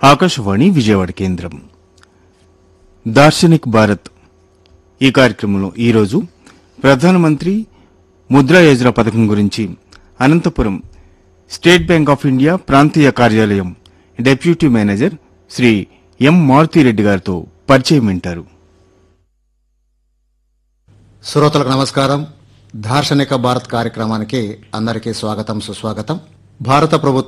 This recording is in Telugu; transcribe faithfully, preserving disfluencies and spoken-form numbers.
ఆకాశవాణి విజయవాడ కేంద్రం. దార్శనిక్ భారత్ ఈ కార్యక్రమంలో ఈరోజు ప్రధానమంత్రి ముద్రా యోజన పథకం గురించి Anantapuram state bank of India ప్రాంతీయ కార్యాలయం డెప్యూటీ మేనేజర్ శ్రీ ఎం మారుతిరెడ్డి గారితో పరిచయం వింటారు. శ్రోతలకు నమస్కారం. దార్శనిక భారత్ కార్యక్రమానికి అందరికీ స్వాగతం, సుస్వాగతం. భారత ప్రభుత్వం